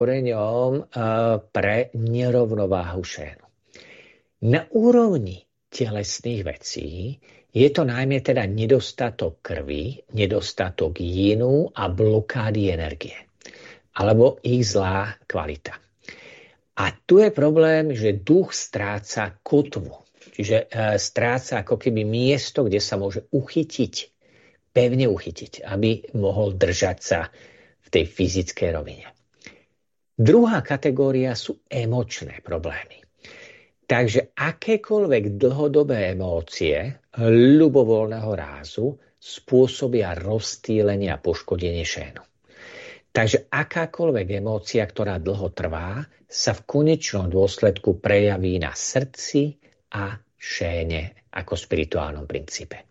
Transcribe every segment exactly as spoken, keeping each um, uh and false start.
koreňom pre nerovnováhu šénu. Na úrovni telesných vecí je to najmä teda nedostatok krvi, nedostatok jínu a blokády energie, alebo ich zlá kvalita. A tu je problém, že duch stráca kotvu, čiže e, stráca ako keby miesto, kde sa môže uchytiť, pevne uchytiť, aby mohol držať sa v tej fyzickej rovine. Druhá kategória sú emočné problémy. Takže akékoľvek dlhodobé emócie ľubovoľného rázu spôsobia rozptýlenie a poškodenie šénu. Takže akákoľvek emócia, ktorá dlho trvá, sa v konečnom dôsledku prejaví na srdci a šéne ako spirituálnom princípe.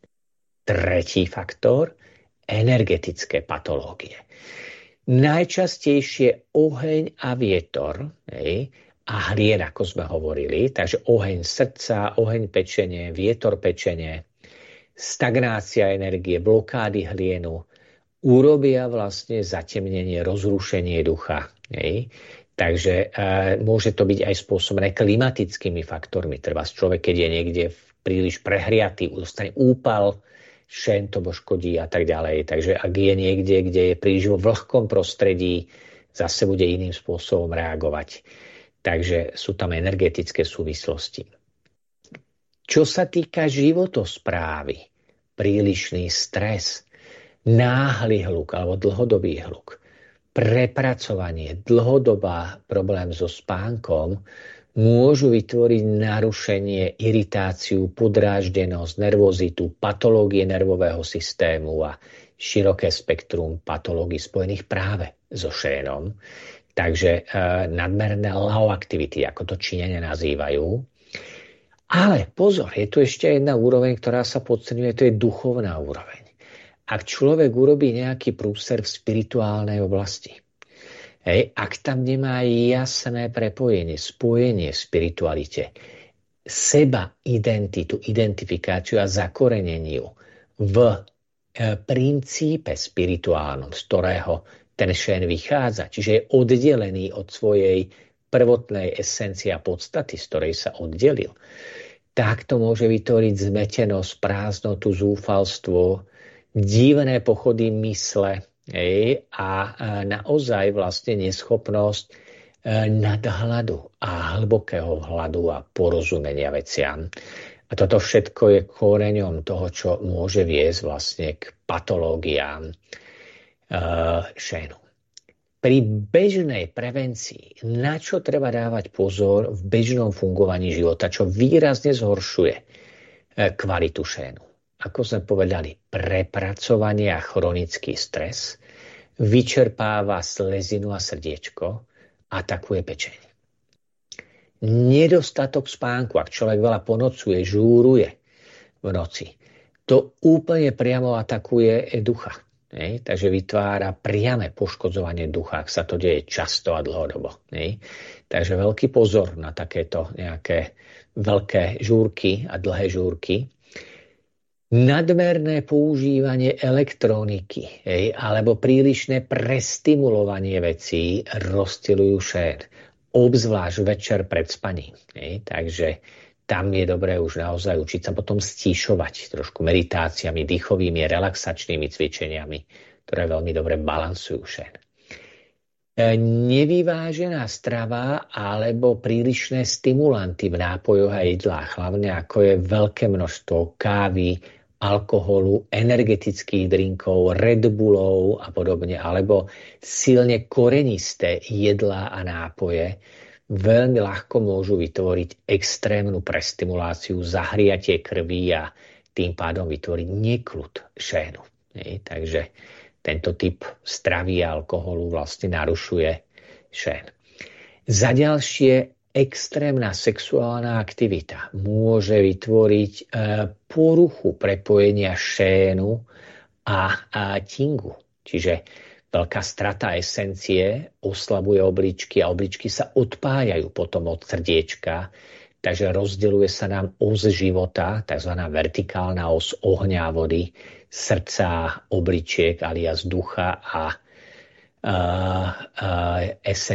Tretí faktor, energetické patológie. Najčastejšie oheň a vietor, hej, a hlien, ako sme hovorili, takže oheň srdca, oheň pečenie, vietor pečenie, stagnácia energie, blokády hlienu, urobia vlastne zatemnenie, rozrušenie ducha. Hej. Takže e, môže to byť aj spôsobené klimatickými faktormi. Treba človek, keď je niekde príliš prehriatý, dostane úpal, šén to poškodí a tak ďalej. Takže ak je niekde, kde je príliš vo vlhkom prostredí, zase bude iným spôsobom reagovať. Takže sú tam energetické súvislosti. Čo sa týka životosprávy, prílišný stres, náhly hluk alebo dlhodobý hluk, prepracovanie, dlhodobá problém so spánkom môžu vytvoriť narušenie, iritáciu, podráždenosť, nervozitu, patológie nervového systému a široké spektrum patológií spojených práve so šénom. Takže e, nadmerné low activity, ako to Číňania nazývajú. Ale pozor, je tu ešte jedna úroveň, ktorá sa podceňuje, to je duchovná úroveň. Ak človek urobí nejaký prúser v spirituálnej oblasti, hej, ak tam nemá jasné prepojenie, spojenie v spiritualite, seba identitu, identifikáciu a zakoreneniu v e, princípe spirituálnom, z ktorého ten šén vychádza, čiže je oddelený od svojej prvotnej esencie a podstaty, z ktorej sa oddelil, tak to môže vytvoriť zmetenosť, prázdnotu, zúfalstvo, divné pochody mysle, hej, a naozaj vlastne neschopnosť nadhľadu a hlbokého hľadu a porozumenia veciam. A toto všetko je koreňom toho, čo môže viesť vlastne k patológiám uh, šénu. Pri bežnej prevencii, na čo treba dávať pozor v bežnom fungovaní života, čo výrazne zhoršuje kvalitu šénu. Ako sme povedali, prepracovanie a chronický stres vyčerpáva slezinu a srdiečko, atakuje pečeň. Nedostatok spánku, ak človek veľa ponocuje, žúruje v noci, to úplne priamo atakuje ducha. Nej? Takže vytvára priame poškodzovanie ducha, ak sa to deje často a dlhodobo. Nej? Takže veľký pozor na takéto nejaké veľké žúrky a dlhé žúrky. Nadmerné používanie elektroniky, hej, alebo prílišné prestimulovanie vecí rozptyľujú šén, obzvlášť večer pred spaním. Hej. Takže tam je dobré už naozaj učiť sa potom stíšovať trošku meditáciami, dýchovými, relaxačnými cvičeniami, ktoré veľmi dobre balansujú šén. Nevyvážená strava alebo prílišné stimulanty v nápojoch a jedlách, hlavne ako je veľké množstvo kávy, alkoholu, energetických drinkov, Red Bullov a podobne, alebo silne korenisté jedlá a nápoje, veľmi ľahko môžu vytvoriť extrémnu prestimuláciu, zahriatie krvi a tým pádom vytvoriť nekľud šénu. Takže tento typ stravy a alkoholu vlastne narušuje šén. Za ďalšie, extrémna sexuálna aktivita môže vytvoriť e, poruchu prepojenia šénu a, a tingu. Čiže veľká strata esencie oslabuje obličky a obličky sa odpájajú potom od srdiečka, takže rozdeľuje sa nám os života, tzv. Vertikálna os ohňa a vody, srdca, obličiek alias ducha a uh, uh,